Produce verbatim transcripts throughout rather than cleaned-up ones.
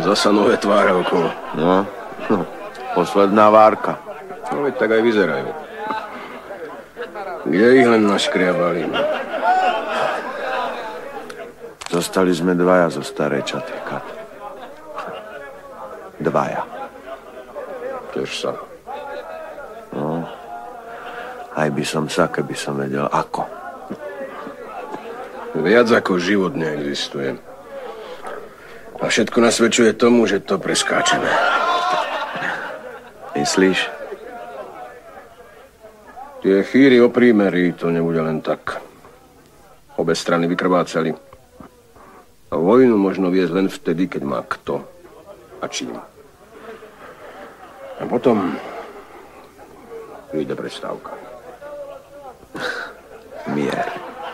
Zasa nové tváre okolo. No, posledná várka. No veď tak aj vyzerajú. Kde ich len naškriabali? Zostali sme dvaja zo starej čaty, Kat. Dvaja. Tiež sa. No, aj by som sa, keby som vedel, ako. Viac ako život neexistuje. A všetko nasvedčuje tomu, že to preskáčeme. Myslíš? Tie chýry o prímerí, to nebude len tak. Obe strany vykrvácali. A vojnu možno viesť len vtedy, keď má kto a čím. A potom príde prestávka. Mier.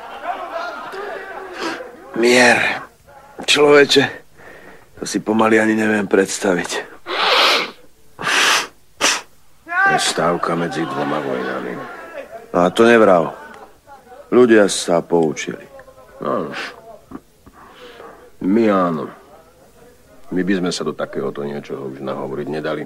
Mier. Človeče, to si pomaly ani neviem predstaviť. Prestávka medzi dvoma vojnami. A to nevrav. Ľudia sa poučili. Áno. My áno. My by sme sa do takéhoto niečoho už nahovoriť nedali.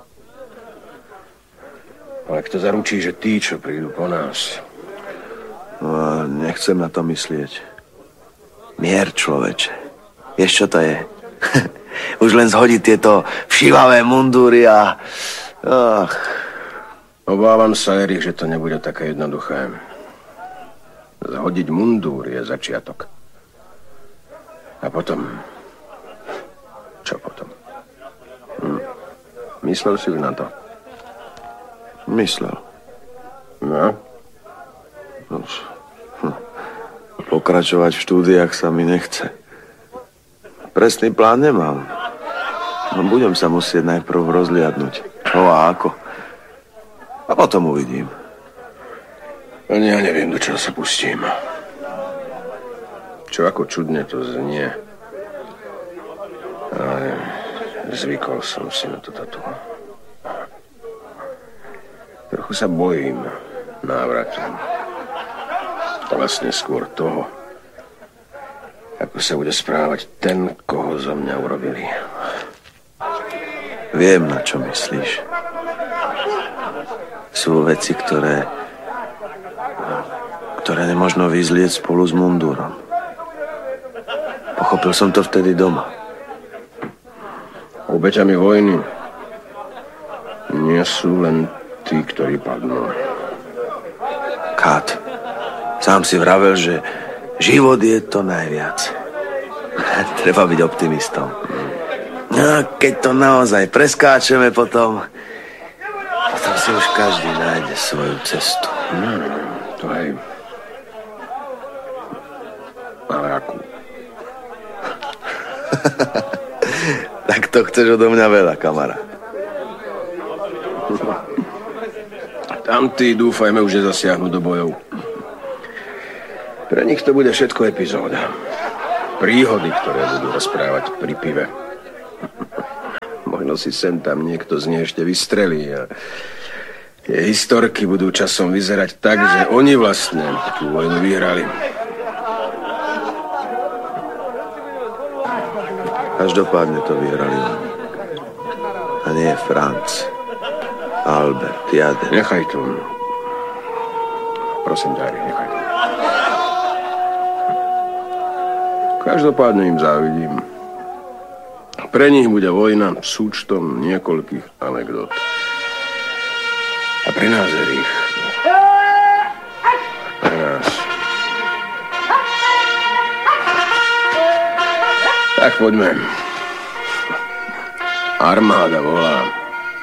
Ale kto zaručí, že tí, čo prídu po nás... No, nechcem na to myslieť. Mier, človeče. Vieš, čo to je? Už len zhodiť tieto všívavé mundúry a... Ach. Obávam sa, Erich, že to nebude také jednoduché. Zhodiť mundúr je začiatok. A potom... Čo potom? Hm. Myslel si už na to? Myslel. No? Už. Hm. Pokračovať v štúdiách sa mi nechce. Presný plán nemám. No, budem sa musieť najprv rozliadnuť. Čo a ako. A potom uvidím. Ani ja neviem, do čoho sa pustím. Čo ako čudne to znie. Ale zvykol som si na to tatu. Trochu sa bojím návratu. Vlastne skôr toho, ako sa bude správať ten, koho zo mňa urobili. Viem, na čo myslíš. Sú veci, ktoré... ktoré nemožno vyzlieť spolu s mundúrom. Pochopil som to vtedy doma. Obeťami vojny nie sú len tí, ktorí padnú. Kat, sám si vravel, že život je to najviac. Treba byť optimistom. No, keď to naozaj preskáčeme potom... Potom si už každý nájde svoju cestu. Hmm, to aj... Ale akú? Tak to chceš odo mňa veľa, kamarát. Tamtí, dúfajme, už nezasiahnu do bojov. Pre nich to bude všetko epizóda. Príhody, ktoré budú rozprávať pri pive. Možno si sem tam niekto z nej ešte vystrelí a tie historky budú časom vyzerať tak, že oni vlastne tú vojnu vyhrali. Každopádne to vyhrali oni. A nie Franc, Albert, Jaden. Nechaj to. Prosím, Dari, nechaj to. Každopádne im závidím. Pre nich bude vojna súčtom niekoľkých anekdot. A pre nás, Erich, pre nás. Tak poďme. Armáda volá.